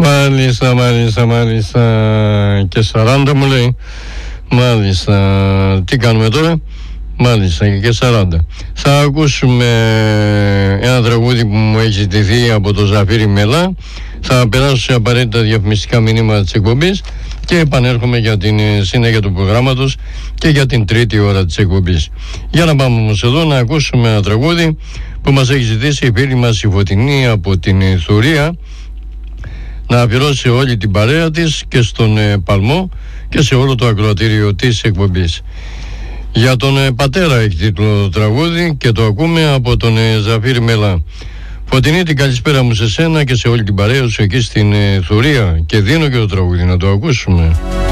Μάλιστα. Και 40 μου λέει. Μάλιστα. Τι κάνουμε τώρα? Μάλιστα, και 40. Θα ακούσουμε ένα τραγούδι που μου έχει ζητηθεί από το Ζαφύρι Μελά. Θα περάσω σε απαραίτητα διαφημιστικά μηνύματα της εκπομπής και επανέρχομαι για την συνέχεια του προγράμματος και για την τρίτη ώρα της εκπομπής. Για να πάμε όμως εδώ να ακούσουμε ένα τραγούδι που μας έχει ζητήσει η φίλη μας η Φωτεινή από την Θουρία, να αφιερώσει όλη την παρέα της και στον Παλμό και σε όλο το ακροατήριο της εκπομπής. Για τον πατέρα έχει τίτλο τραγούδι και το ακούμε από τον Ζαφύρι Μελά. Φωτεινή, την καλησπέρα μου σε σένα και σε όλη την παρέα σου εκεί στην Θουρία, και δίνω και το τραγούδι να το ακούσουμε.